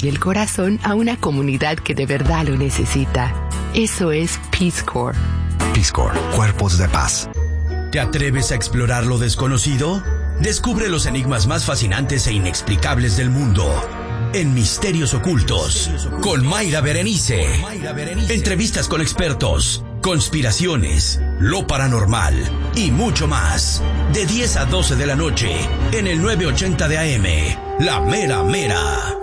y el corazón a una comunidad que de verdad lo necesita. Eso es Peace Corps. Peace Corps, Cuerpos de Paz. ¿Te atreves a explorar lo desconocido? Descubre los enigmas más fascinantes e inexplicables del mundo en Misterios Ocultos con Mayra Berenice. Entrevistas con expertos, conspiraciones, lo paranormal y mucho más. De 10 a 12 de la noche en el 980 de AM. La Mera Mera.